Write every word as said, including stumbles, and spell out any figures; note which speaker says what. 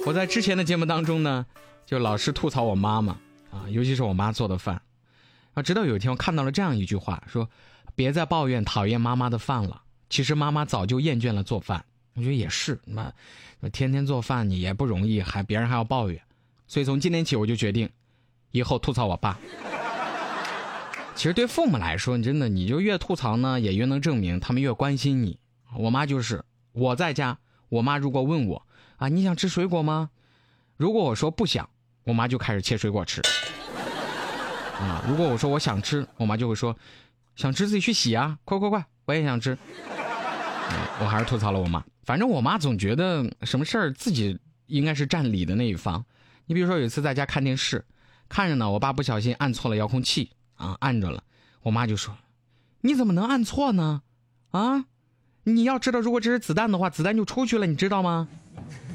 Speaker 1: 我在之前的节目当中呢，就老是吐槽我妈妈啊，尤其是我妈做的饭啊。直到有一天我看到了这样一句话，说别再抱怨讨厌妈妈的饭了，其实妈妈早就厌倦了做饭。我觉得也是，那天天做饭你也不容易，还别人还要抱怨。所以从今天起我就决定以后吐槽我爸。其实对父母来说，你真的你就越吐槽呢，也越能证明他们越关心你。我妈就是我在家，我妈如果问我啊，你想吃水果吗？如果我说不想，我妈就开始切水果吃。啊，如果我说我想吃，我妈就会说想吃自己去洗啊，快快快，我也想吃。嗯、我还是吐槽了我妈。反正我妈总觉得什么事儿自己应该是占理的那一方。你比如说有一次在家看电视，看着呢，我爸不小心按错了遥控器啊，按着了，我妈就说你怎么能按错呢？啊，你要知道如果这是子弹的话，子弹就出去了，你知道吗？